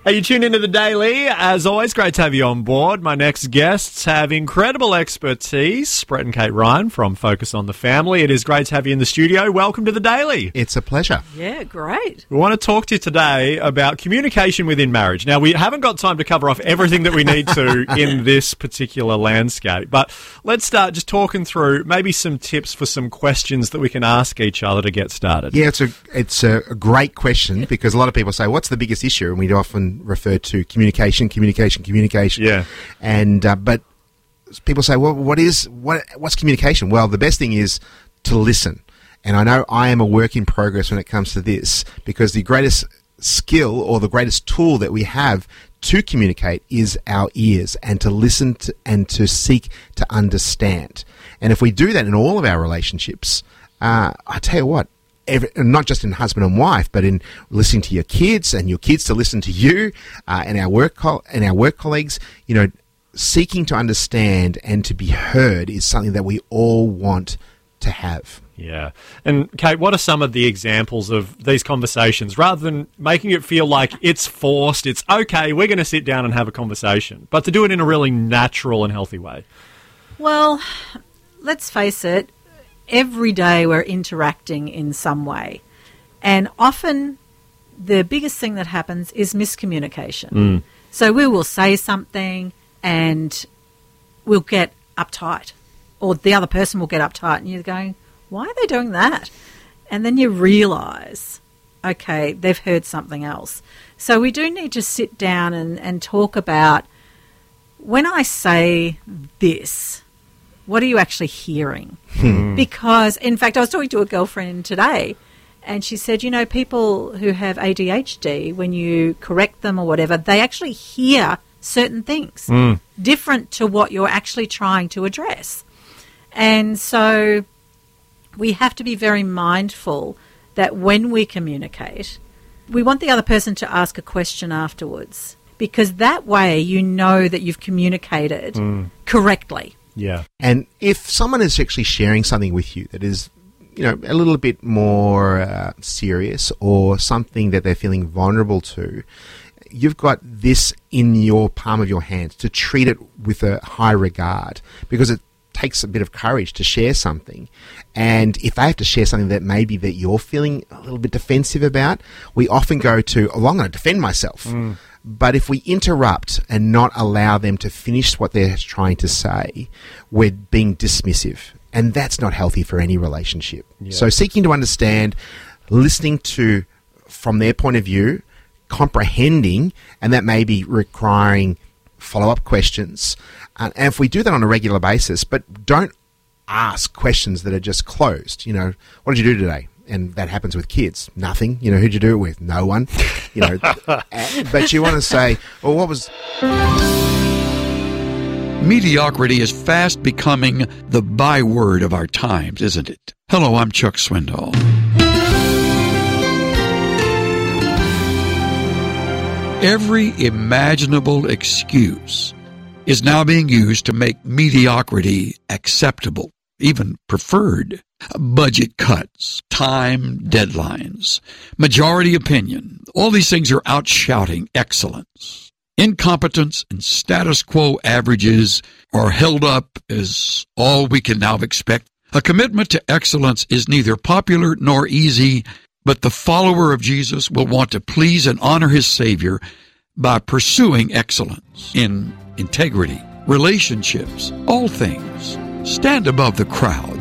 Hey, you tune into The Daily. As always, great to have you on board. My next guests have incredible expertise. Brett and Kate Ryan from Focus on the Family. It is great to have you in the studio. Welcome to The Daily. It's a pleasure. Yeah, great. We want to talk to you today about communication within marriage. Now, we haven't got time to cover off everything that we need to in this particular landscape, but let's start just talking through maybe some tips for some questions that we can ask each other to get started. Yeah, it's a great question because a lot of people say, what's the biggest issue? And we often refer to communication. Yeah. And but people say, well, what's communication? Well, the best thing is to listen. And I know I am a work in progress when it comes to this because the greatest skill or the greatest tool that we have to communicate is our ears and to listen to, and to seek to understand. And if we do that in all of our relationships, I tell you what, not just in husband and wife, but in listening to your kids and your kids to listen to you, and our work colleagues, seeking to understand and to be heard is something that we all want to have. Yeah. And Kate, what are some of the examples of these conversations? Rather than making it feel like it's forced, it's okay, we're going to sit down and have a conversation, but to do it in a really natural and healthy way. Well, let's face it, every day we're interacting in some way. And often the biggest thing that happens is miscommunication. So we will say something and we'll get uptight, or the other person will get uptight, and you're going, why are they doing that? And then you realise, okay, they've heard something else. So we do need to sit down and talk about, when I say this, what are you actually hearing? Because, in fact, I was talking to a girlfriend today, and she said, people who have ADHD, when you correct them or whatever, they actually hear certain things different to what you're actually trying to address. And so we have to be very mindful that when we communicate, we want the other person to ask a question afterwards, because that way you know that you've communicated correctly. Yeah. And if someone is actually sharing something with you that is, a little bit more serious, or something that they're feeling vulnerable to, you've got this in your palm of your hands to treat it with a high regard, because it takes a bit of courage to share something. And if they have to share something that maybe that you're feeling a little bit defensive about, we often go to, I'm going to defend myself. But if we interrupt and not allow them to finish what they're trying to say, we're being dismissive. And that's not healthy for any relationship. Yeah. So seeking to understand, listening to from their point of view, comprehending, and that may be requiring follow-up questions. And if we do that on a regular basis, but don't ask questions that are just closed. What did you do today? And that happens with kids. Nothing. Who'd you do it with? No one. But you want to say, well, what was... Mediocrity is fast becoming the byword of our times, isn't it? Hello, I'm Chuck Swindoll. Every imaginable excuse is now being used to make mediocrity acceptable, even preferred. Budget cuts, time deadlines, majority opinion, all these things are outshouting excellence. Incompetence and status quo averages are held up as all we can now expect. A commitment to excellence is neither popular nor easy, but the follower of Jesus will want to please and honor his Savior by pursuing excellence in integrity, relationships, all things. Stand above the crowd.